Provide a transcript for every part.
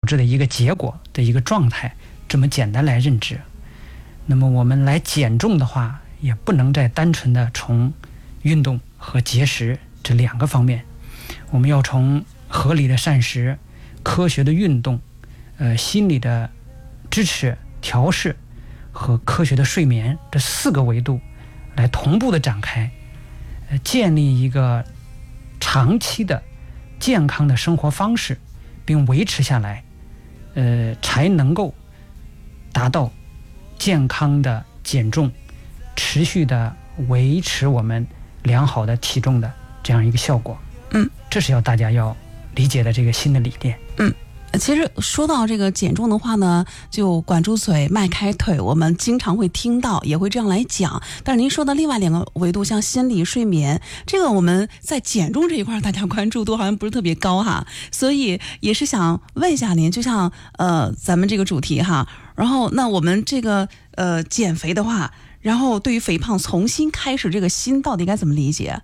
致的一个结果的一个状态，这么简单来认知。那么我们来减重的话，也不能再单纯的从运动和节食这2个方面，我们要从合理的膳食、科学的运动、心理的支持调试和科学的睡眠这4个维度来同步的展开，建立一个长期的健康的生活方式，并维持下来，才能够达到健康的减重，持续的维持我们良好的体重的这样一个效果。这是大家要理解的这个新的理念。 其实说到这个减重的话呢，就管住嘴迈开腿，我们经常会听到，也会这样来讲。但是您说的另外2个维度，像心理睡眠，这个我们在减重这一块大家关注度好像不是特别高哈，所以也是想问一下您，就像咱们这个主题哈，然后那我们这个减肥的话，然后对于肥胖重新开始这个心到底该怎么理解？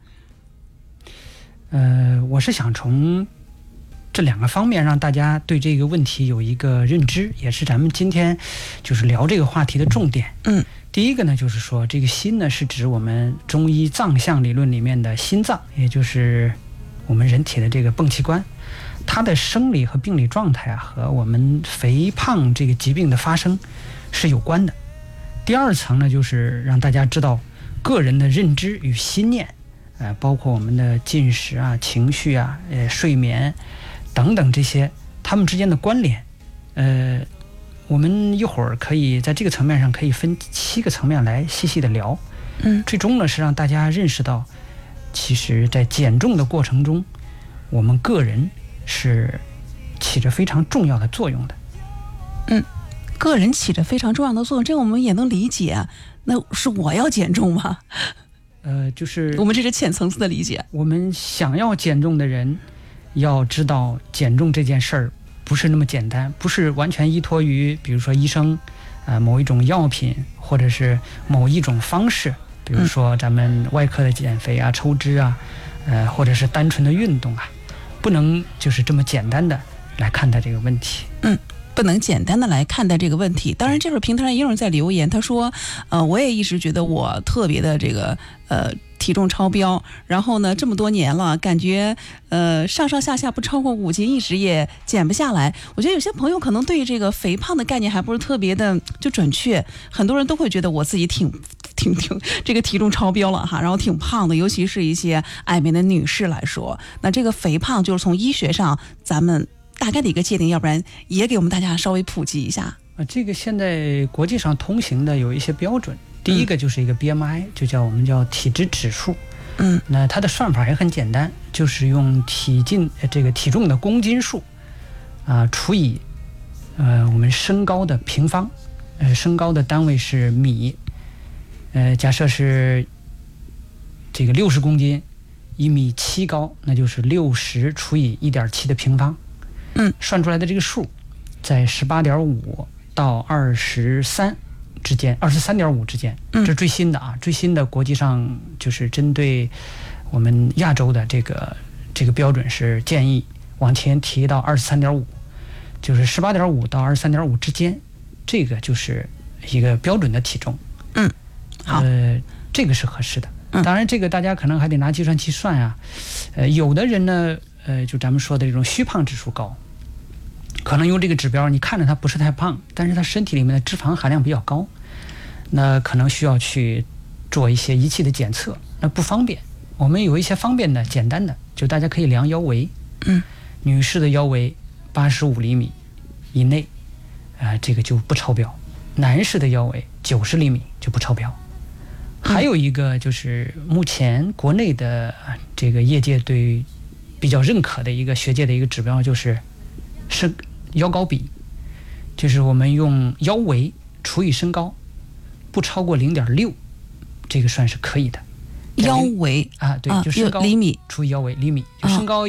我是想从这2个方面让大家对这个问题有一个认知，也是咱们今天就是聊这个话题的重点。第一个呢，就是说这个心呢是指我们中医脏象理论里面的心脏，也就是我们人体的这个泵器官，它的生理和病理状态和我们肥胖这个疾病的发生是有关的。第2层呢，就是让大家知道个人的认知与心念，包括我们的进食啊、情绪啊、睡眠等等这些它们之间的关联。我们一会儿可以在这个层面上可以分7个层面来细细的聊。最终呢是让大家认识到，其实在减重的过程中，我们个人是起着非常重要的作用的。 个人起着非常重要的作用，这个我们也能理解。那是我要减重吗？ 就是我们这是浅层次的理解。 我们想要减重的人要知道，减重这件事儿不是那么简单，不是完全依托于比如说医生某一种药品或者是某一种方式，比如说咱们外科的减肥啊、抽脂啊，或者是单纯的运动啊，不能就是这么简单的来看待这个问题。 不能简单的来看待这个问题。当然这会儿平台上也有人在留言，他说我也一直觉得我特别的这个体重超标，然后呢这么多年了，感觉上上下下不超过5斤，一直也减不下来。我觉得有些朋友可能对这个肥胖的概念还不是特别的就准确，很多人都会觉得我自己挺这个体重超标了哈，然后挺胖的，尤其是一些爱美的女士来说，那这个肥胖就是从医学上咱们大概的一个界定，要不然也给我们大家稍微普及一下。 这个现在国际上通行的有一些标准，第一个就是一个 BMI，就我们叫体脂指数。那它的算法也很简单，就是用这个体重的公斤数除以我们身高的平方，身高的单位是米，假设是这个60公斤，1.7米高，那就是60除以1.7的平方。算出来的这个数在18.5到23之间，23.5之间，这是最新的最新的国际上就是针对我们亚洲的这个标准是建议往前提到23.5，就是18.5到23.5之间，这个就是一个标准的体重。 好， 这个是合适的。当然这个大家可能还得拿计算器算啊。有的人呢就咱们说的这种虚胖指数高，可能用这个指标你看着他不是太胖，但是他身体里面的脂肪含量比较高，那可能需要去做一些仪器的检测，那不方便。我们有一些方便的简单的，就大家可以量腰围。女士的腰围85厘米以内这个就不超标，男士的腰围90厘米就不超标。还有一个就是目前国内的这个业界对比较认可的一个学界的一个指标，就是腰高比，就是我们用腰围除以身高不超过0.6，这个算是可以的。 腰围对，就身高厘米除以腰围厘米，就身高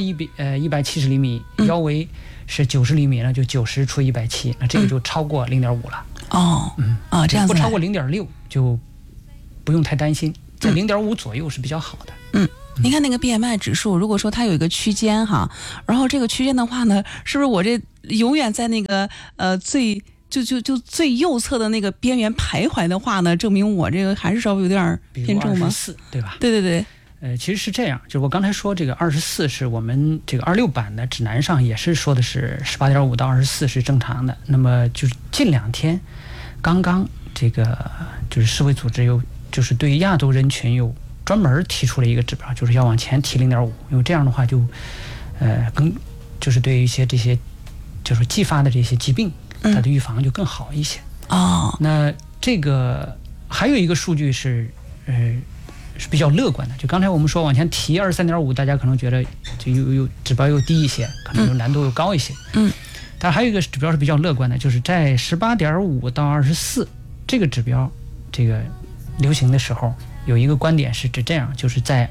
170厘米，腰围是90厘米，那就90除以170，那这个就超过0.5了。 这样子不超过0.6就不用太担心，在0.5左右是比较好的。 您看那个 BMI 指数，如果说它有一个区间哈，然后这个区间的话呢，是不是我这永远在那个最右侧的那个边缘徘徊的话呢，证明我这个还是稍微有点偏重吗 ？24，对吧？ 对对对。 其实是这样，就是我刚才说这个24是我们这个26版的指南上也是说的是18.5到24是正常的。那么就是近2天，刚刚这个就是世卫组织就是对亚洲人群有专门提出了一个指标，就是要往前提0.5，因为这样的话就就是对于一些这些就是继发的这些疾病，它的预防就更好一些。那这个还有一个数据是比较乐观的，就刚才我们说往前提23.5，大家可能觉得就有指标又低一些，可能有难度又高一些。但还有一个指标是比较乐观的，就是在18.5到24这个指标这个流行的时候，有一个观点是指这样，就是在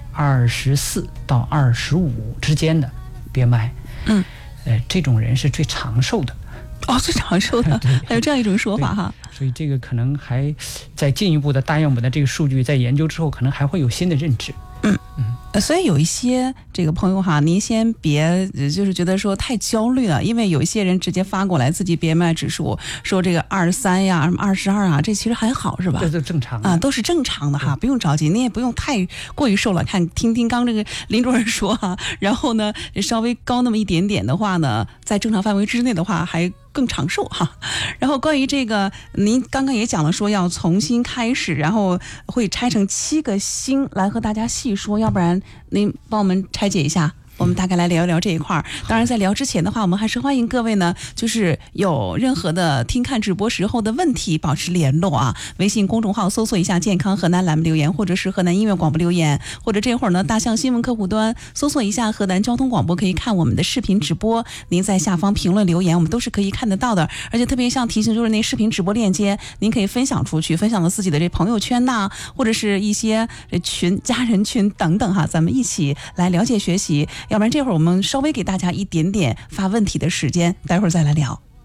24到25之间的 BMI，这种人是最长寿的。 最长寿的，还有这样一种说法哈。 所以这个可能还在进一步的大样本的这个数据在研究之后，可能还会有新的认知。 所以有一些这个朋友哈，您先别就是觉得说太焦虑了，因为有一些人直接发过来自己 BMI 指数，说这个23呀、什么22啊，这其实还好是吧？ 这都正常的都是正常的哈，不用着急，你也不用太过于瘦了。听刚这个林主任说哈，然后呢稍微高那么一点点的话呢，在正常范围之内的话还更长寿哈。然后关于这个，您刚刚也讲了，说要重新开始，然后会拆成7个星来和大家细说，要不然您帮我们拆解一下。我们大概来聊一聊这一块儿。当然在聊之前的话，我们还是欢迎各位呢，就是有任何的听看直播时候的问题保持联络啊。微信公众号搜索一下健康河南栏目留言，或者是河南音乐广播留言，或者这会儿呢大象新闻客户端搜索一下河南交通广播，可以看我们的视频直播。您在下方评论留言，我们都是可以看得到的。而且特别像提醒，就是那视频直播链接您可以分享出去，分享到自己的这朋友圈呐，或者是一些群、家人群等等哈，咱们一起来了解学习。要不然这会儿我们稍微给大家一点点发问题的时间，待会儿再来聊。